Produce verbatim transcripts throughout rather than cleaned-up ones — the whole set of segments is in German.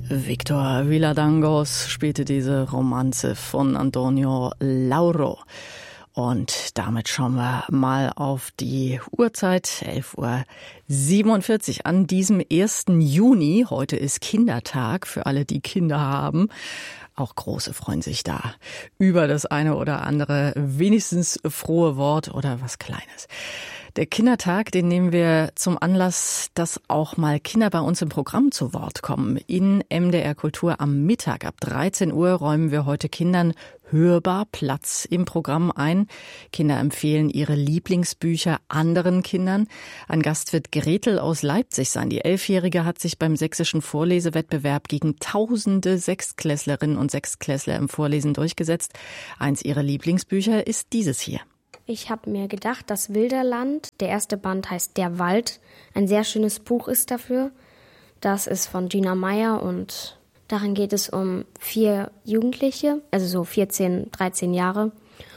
Victor Villadangos spielte diese Romanze von Antonio Lauro. Und damit schauen wir mal auf die Uhrzeit, elf Uhr siebenundvierzig an diesem ersten Juni. Heute ist Kindertag für alle, die Kinder haben. Auch Große freuen sich da über das eine oder andere wenigstens frohe Wort oder was Kleines. Der Kindertag, den nehmen wir zum Anlass, dass auch mal Kinder bei uns im Programm zu Wort kommen. In M D R Kultur am Mittag ab dreizehn Uhr räumen wir heute Kindern hörbar Platz im Programm ein. Kinder empfehlen ihre Lieblingsbücher anderen Kindern. Ein Gast wird Gretel aus Leipzig sein. Die Elfjährige hat sich beim sächsischen Vorlesewettbewerb gegen tausende Sechstklässlerinnen und Sechstklässler im Vorlesen durchgesetzt. Eins ihrer Lieblingsbücher ist dieses hier. Ich habe mir gedacht, das Wilderland, der erste Band heißt Der Wald, ein sehr schönes Buch ist dafür. Das ist von Gina Meyer und darin geht es um vier Jugendliche, also so vierzehn, dreizehn Jahre.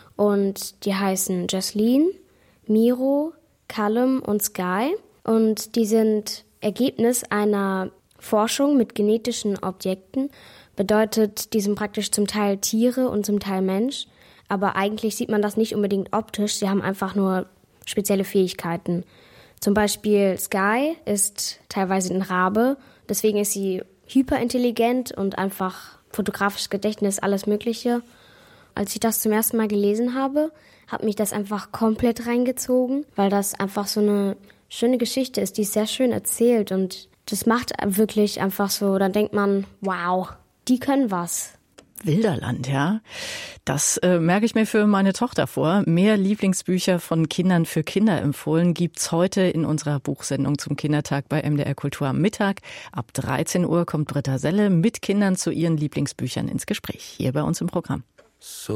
Und die heißen Jasleen, Miro, Callum und Sky. Und die sind Ergebnis einer Forschung mit genetischen Objekten. Bedeutet, die sind praktisch zum Teil Tiere und zum Teil Mensch. Aber eigentlich sieht man das nicht unbedingt optisch. Sie haben einfach nur spezielle Fähigkeiten. Zum Beispiel Sky ist teilweise ein Rabe. Deswegen ist sie hyperintelligent und einfach fotografisches Gedächtnis, alles Mögliche. Als ich das zum ersten Mal gelesen habe, hat mich das einfach komplett reingezogen, weil das einfach so eine schöne Geschichte ist, die ist sehr schön erzählt. Und das macht wirklich einfach so, dann denkt man, wow, die können was. Wilderland, ja. Das äh, merke ich mir für meine Tochter vor. Mehr Lieblingsbücher von Kindern für Kinder empfohlen gibt's heute in unserer Buchsendung zum Kindertag bei M D R Kultur am Mittag. Ab dreizehn Uhr kommt Britta Selle mit Kindern zu ihren Lieblingsbüchern ins Gespräch, hier bei uns im Programm. So